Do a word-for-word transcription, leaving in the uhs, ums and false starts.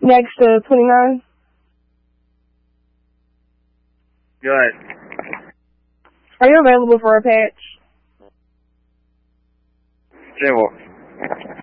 Next to twenty-nine. Good. Are you available for a patch? Say what?